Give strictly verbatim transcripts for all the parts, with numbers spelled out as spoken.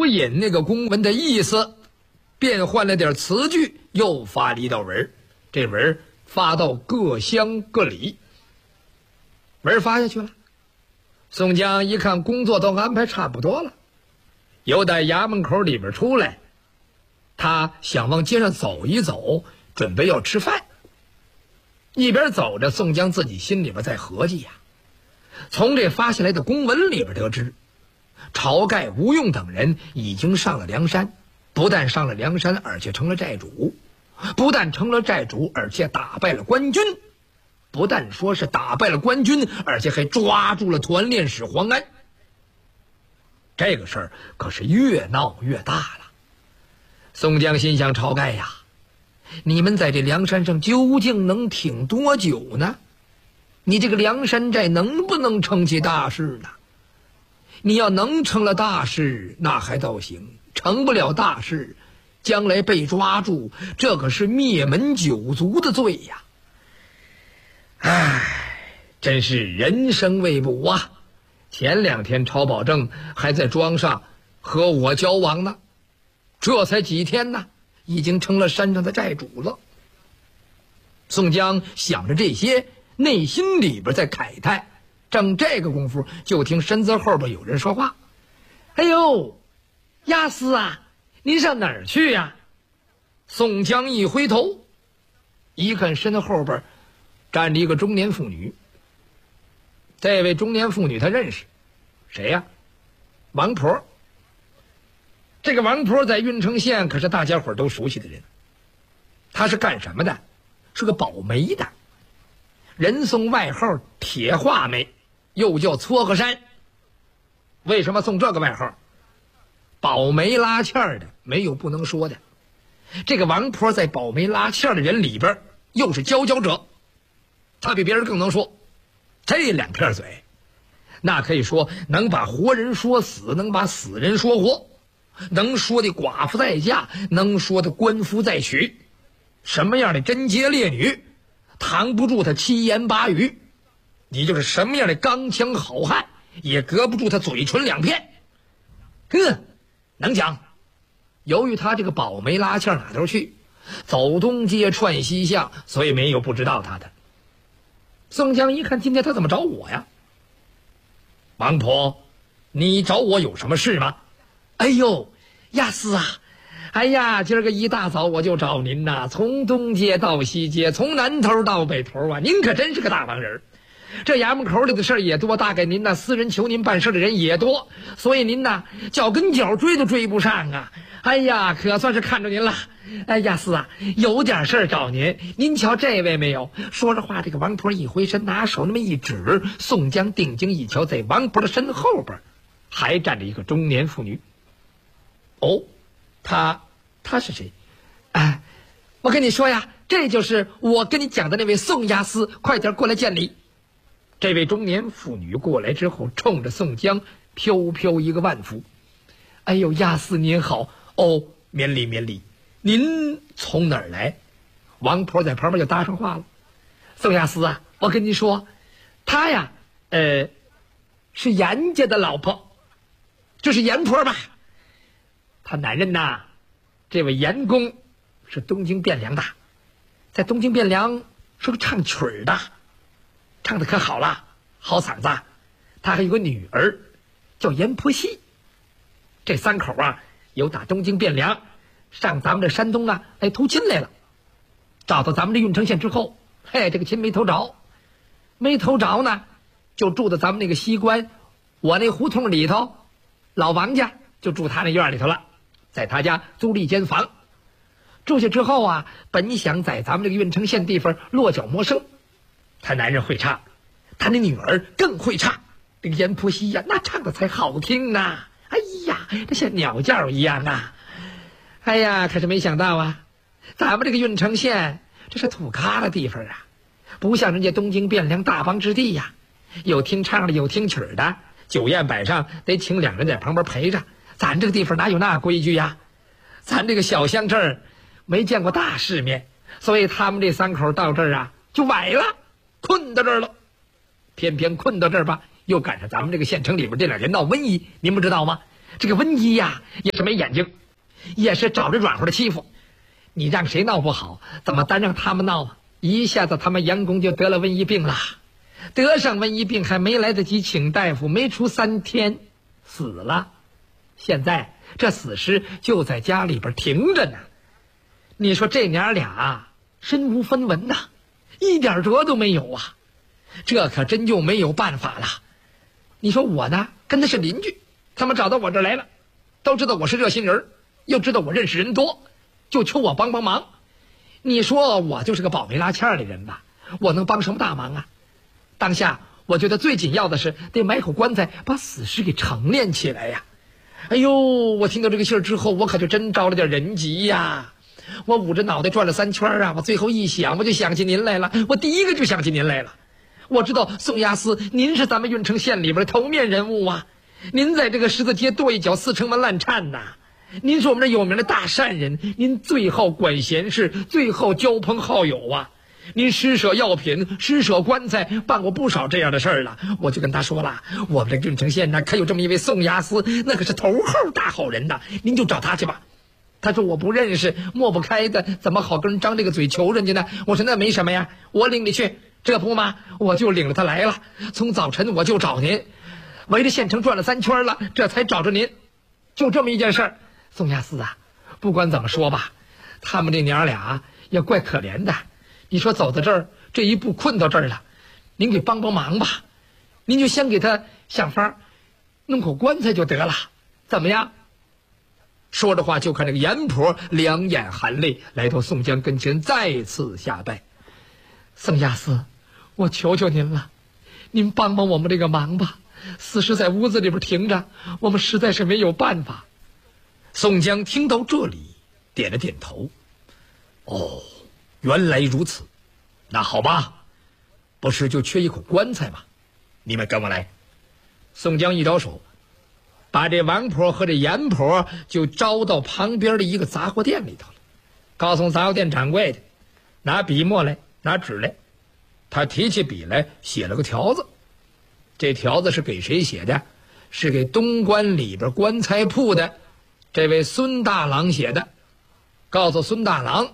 无引那个公文的意思，变换了点词句，又发了一道文。这文发到各乡各里，文发下去了。宋江一看工作都安排差不多了，由在衙门口里边出来，他想往街上走一走，准备要吃饭。一边走着，宋江自己心里边在合计呀，从这发下来的公文里边得知，晁盖、吴用等人已经上了梁山，不但上了梁山，而且成了寨主。不但成了寨主，而且打败了官军。不但说是打败了官军，而且还抓住了团练使黄安。这个事儿可是越闹越大了。宋江心想，晁盖呀，你们在这梁山上究竟能挺多久呢？你这个梁山寨能不能成起大事呢？你要能成了大事，那还倒行；成不了大事，将来被抓住，这可是灭门九族的罪呀！唉，真是人生未卜啊！前两天晁保正还在庄上和我交往呢，这才几天呢，已经成了山上的寨主了。宋江想着这些，内心里边在慨叹。正这个功夫，就听身子后边有人说话：“哎呦，押司啊，您上哪儿去呀？”宋江一回头，一看身后边站着一个中年妇女。这位中年妇女他认识，谁呀？王婆。这个王婆在郓城县可是大家伙都熟悉的人。她是干什么的？是个保媒的，人送外号铁画眉，又叫撮合山。为什么送这个外号？保媒拉纤的没有不能说的，这个王婆在保媒拉纤的人里边又是佼佼者，她比别人更能说。这两片嘴那可以说能把活人说死，能把死人说活，能说的寡妇再嫁，能说的官夫再娶，什么样的贞洁烈女扛不住他七言八语，你就是什么样的刚强好汉也隔不住他嘴唇两片。哼，能讲。由于他这个保媒拉纤哪头去，走东街串西巷，所以没有不知道他的。宋江一看，今天他怎么找我呀？王婆，你找我有什么事吗？哎呦，押司啊，哎呀，今儿个一大早我就找您呐，从东街到西街，从南头到北头啊，您可真是个大忙人。这衙门口里的事儿也多，大概您那私人求您办事的人也多，所以您呐脚跟脚追都追不上啊。哎呀，可算是看着您了。哎呀，司啊，有点事儿找您。您瞧这位没有？说着话，这个王婆一回身，拿手那么一指，宋江定睛一瞧，在王婆的身后边还站着一个中年妇女。哦，她她是谁？哎，我跟你说呀，这就是我跟你讲的那位宋押司，快点过来见礼。这位中年妇女过来之后，冲着宋江飘飘一个万福。哎呦，押司您好。哦，免礼免礼，您从哪儿来？王婆在旁边就搭上话了。宋押司啊，我跟您说，她呀，呃，是严家的老婆，就是严婆吧。她男人呐，这位严公是东京汴梁的，在东京汴梁是个唱曲儿的，唱的可好了，好嗓子。他还有个女儿叫严婆惜。这三口啊，有打东京汴梁上咱们这山东啊来投亲来了，找到咱们这郓城县之后，嘿，这个亲没投着，没投着呢，就住到咱们那个西关我那胡同里头，老王家就住他那院里头了，在他家租了一间房。住下之后啊，本想在咱们这个郓城县地方落脚谋生，他男人会唱，他那女儿更会唱，这个严婆惜呀，那唱的才好听啊！哎呀，这像鸟叫一样啊！哎呀，可是没想到啊，咱们这个郓城县这是土咖的地方啊，不像人家东京汴梁大邦之地呀，有听唱的，有听曲的，酒宴摆上得请两人在旁边陪着。咱这个地方哪有那规矩呀？咱这个小乡镇没见过大世面，所以他们这三口到这儿啊就崴了，困到这儿了。偏偏困到这儿吧，又赶上咱们这个县城里边这两年闹瘟疫，您不知道吗？ 这个瘟疫呀也是没眼睛，也是找着软和的欺负。你让谁闹不好，怎么单让他们闹啊？一下子他们杨公就得了瘟疫病了，得上瘟疫病还没来得及请大夫，没出三天死了。现在这死尸就在家里边停着呢。你说这娘俩身无分文呐，一点辙都没有啊，这可真就没有办法了。你说我呢跟他是邻居，他们找到我这儿来了，都知道我是热心人，又知道我认识人多，就求我帮帮忙。你说我就是个保媒拉纤的人吧，我能帮什么大忙啊？当下我觉得最紧要的是得买口棺材，把死尸给成殓起来呀。哎呦，我听到这个信儿之后，我可就真着了点人急呀。我捂着脑袋转了三圈啊，我最后一想，我就想起您来了，我第一个就想起您来了。我知道宋押司您是咱们郓城县里边的头面人物啊，您在这个十字街跺一脚四城门烂颤呐，您是我们这有名的大善人，您最好管闲事，最好交朋好友啊。您施舍药品，施舍棺材，办过不少这样的事儿了。我就跟他说了，我们这郓城县呢可有这么一位宋押司，那可是头号大好人呐，您就找他去吧。他说我不认识，抹不开的，怎么好跟人张这个嘴求人家呢？我说那没什么呀，我领你去。这不嘛，我就领着他来了，从早晨我就找您，围着县城转了三圈了，这才找着您。就这么一件事儿。宋押司啊，不管怎么说吧，他们这娘俩也怪可怜的。你说走到这儿，这一步困到这儿了，您给帮帮忙吧，您就先给他想法弄口棺材就得了，怎么样？说着话，就看这个阎婆两眼含泪来到宋江跟前，再次下拜。宋押司，我求求您了，您帮帮我们这个忙吧，死尸在屋子里边停着，我们实在是没有办法。宋江听到这里点了点头，哦，原来如此，那好吧，不是就缺一口棺材吗？你们跟我来。宋江一招手，把这王婆和这阎婆就招到旁边的一个杂货店里头了，告诉杂货店掌柜的拿笔墨来，拿纸来。他提起笔来写了个条子，这条子是给谁写的？是给东关里边棺材铺的这位孙大郎写的，告诉孙大郎，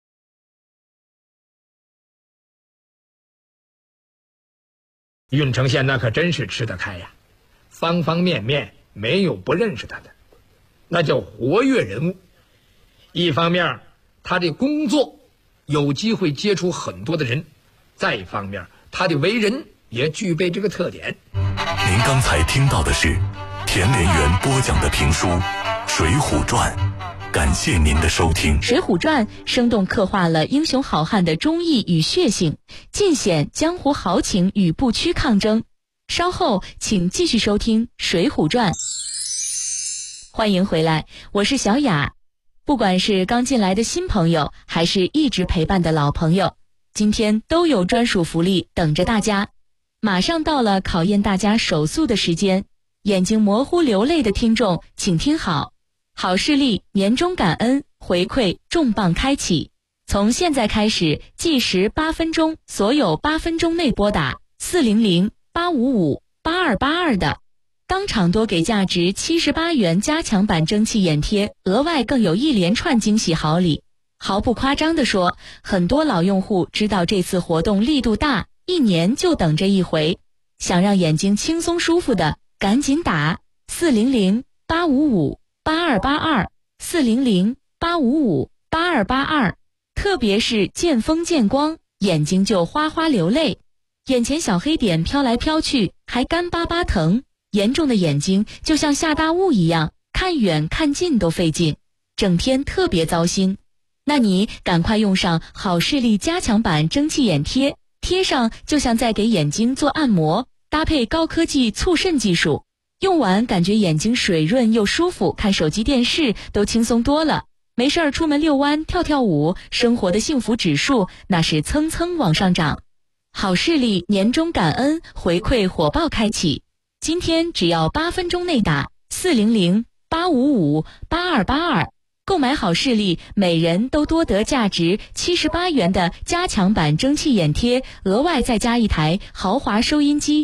郓城县那可真是吃得开呀，方方面面没有不认识他的，那叫活跃人物。一方面他的工作有机会接触很多的人，再一方面他的为人也具备这个特点。 您刚才听到的是田连元播讲的评书《水浒传》，感谢您的收听。 《水浒传》生动刻画了英雄好汉的忠义与血性，尽显江湖豪情与不屈抗争。稍后请继续收听《水浒传》。欢迎回来，我是小雅。不管是刚进来的新朋友，还是一直陪伴的老朋友，今天都有专属福利等着大家。马上到了考验大家手速的时间，眼睛模糊流泪的听众请听好，好视力年终感恩回馈重磅开启，从现在开始计时八分钟，所有八分钟内拨打四零零八五五八二八二的，当场多给价值七十八元加强版蒸汽眼贴，额外更有一连串惊喜好礼。毫不夸张地说，很多老用户知道这次活动力度大，一年就等这一回。想让眼睛轻松舒服的，赶紧打四零零八五五八二八二 四零零八五五八二八二，特别是见风见光，眼睛就哗哗流泪，眼前小黑点飘来飘去，还干巴巴疼，严重的眼睛就像下大雾一样，看远看近都费劲，整天特别糟心。那你赶快用上好视力加强版蒸汽眼贴，贴上就像在给眼睛做按摩，搭配高科技促渗技术，用完感觉眼睛水润又舒服，看手机电视都轻松多了。没事儿出门遛弯跳跳舞，生活的幸福指数那是蹭蹭往上涨。好视力年终感恩回馈火爆开启，今天只要八分钟内打四零零八五五八二八二，购买好视力，每人都多得价值七十八元的加强版蒸汽眼贴，额外再加一台豪华收音机。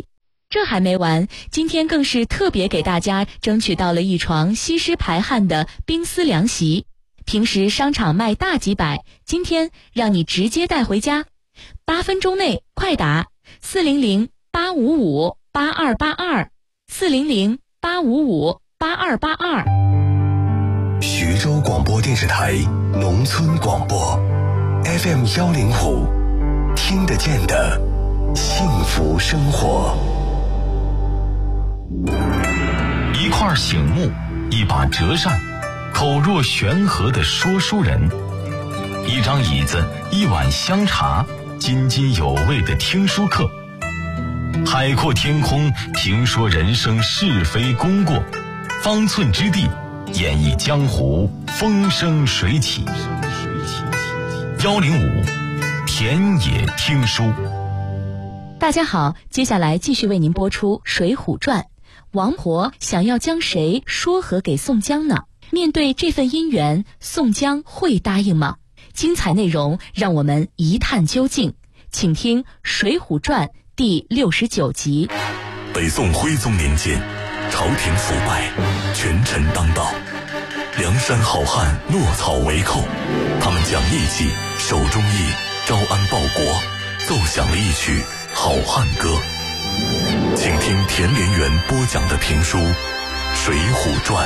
这还没完，今天更是特别给大家争取到了一床吸湿排汗的冰丝凉席。平时商场卖大几百，今天让你直接带回家。八分钟内快打四零零八五五八二八二四零零八五五八二八二。 徐州广播电视台农村广播 F M 幺零五，听得见的幸福生活。 一块醒目，一把折扇，口若悬河的说书人，一张椅子，一碗香茶，津津有味的听书课，海阔天空，评说人生是非功过，方寸之地，演绎江湖风生水起。幺零五田野听书。 大家好，接下来继续为您播出《水浒传》。王婆想要将谁说和给宋江呢？面对这份姻缘，宋江会答应吗？精彩内容让我们一探究竟，请听《水浒传》第六十九集。 北宋徽宗年间，朝廷腐败，权臣当道，梁山好汉落草为寇，他们讲义气，守忠义，招安报国，奏响了一曲好汉歌。请听田连元播讲的评书《水浒传》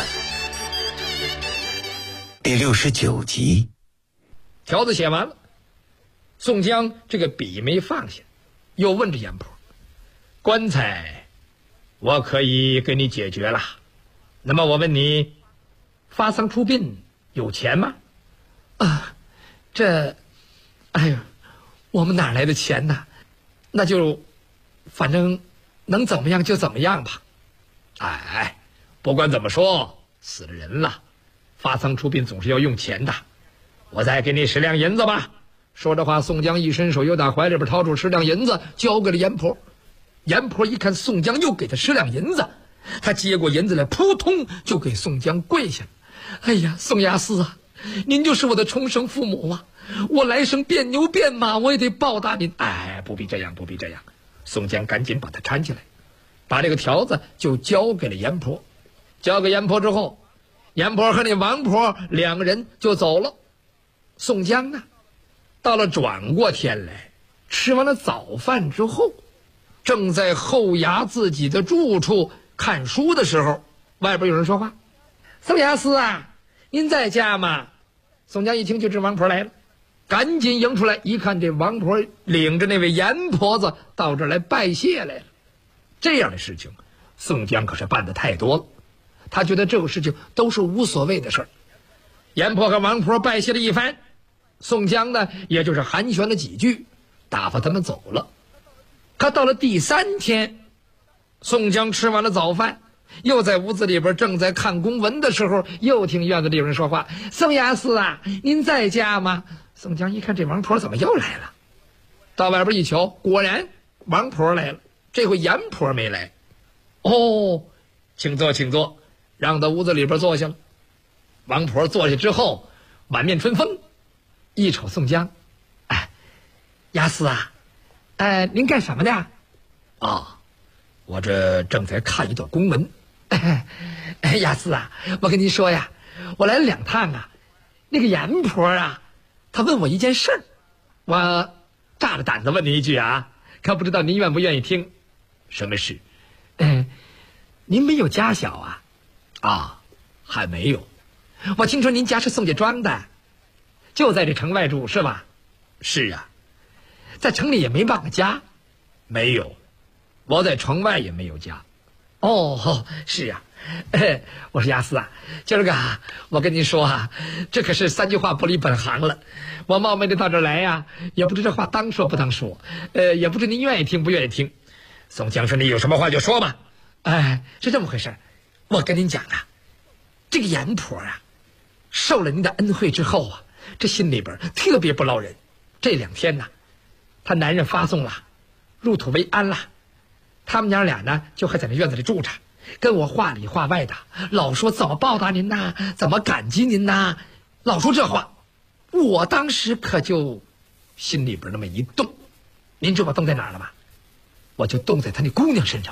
第六十九集。 条子写完了，宋江这个笔没放下，又问着阎婆：棺材我可以给你解决了，那么我问你，发丧出殡有钱吗？啊，这哎呦，我们哪来的钱呢？那就反正能怎么样就怎么样吧。哎，不管怎么说，死了人了，发丧出殡总是要用钱的。我再给你十两银子吧。说着话，宋江一伸手，又打怀里边掏出十两银子，交给了阎婆。阎婆一看宋江又给他十两银子，他接过银子来，扑通就给宋江跪下了。哎呀，宋押司啊，您就是我的重生父母啊！我来生变牛变马，我也得报答您。哎，不必这样，不必这样。宋江赶紧把他搀起来，把这个条子就交给了阎婆。交给阎婆之后，阎婆和那王婆两个人就走了。宋江呢，到了转过天来，吃完了早饭之后，正在后衙自己的住处看书的时候，外边有人说话：宋押司啊，您在家吗？宋江一听就知王婆来了，赶紧迎出来，一看这王婆领着那位阎婆子到这儿来拜谢来了。这样的事情宋江可是办得太多了，他觉得这个事情都是无所谓的事儿。阎婆和王婆拜谢了一番，宋江呢也就是寒暄了几句，打发他们走了。可到了第三天，宋江吃完了早饭，又在屋子里边正在看公文的时候，又听院子里有人说话：宋押司啊，您在家吗？宋江一看，这王婆怎么又来了？到外边一瞧，果然王婆来了，这回阎婆没来。哦，请坐请坐，让到屋子里边坐下了。王婆坐下之后，满面春风，一瞅宋江：哎，押司啊，哎，您干什么的？啊，我这正在看一段公文。哎，哎，押司啊，我跟您说呀，我来了两趟啊。那个阎婆啊，她问我一件事儿，我大着胆子问您一句啊，可不知道您愿不愿意听。什么事？嗯，您没有家小啊？啊，还没有。我听说您家是宋家庄的，就在这城外住是吧？是啊。在城里也没半个家？没有，我在城外也没有家。哦，是呀、啊哎。我说押司啊，今儿个我跟您说啊，这可是三句话不离本行了。我冒昧的到这儿来呀、啊，也不知这话当说不当说，呃，也不知您愿意听不愿意听。宋江说：“你有什么话就说吧。”哎，是这么回事。我跟您讲啊，这个阎婆啊，受了您的恩惠之后啊，这心里边特别不落忍。这两天呢，他男人发送了，入土为安了，他们娘俩呢就还在那院子里住着，跟我话里话外的，老说怎么报答您呐，怎么感激您呐，老说这话。我当时可就心里边那么一动，您知道我动在哪儿了吧？我就动在他那姑娘身上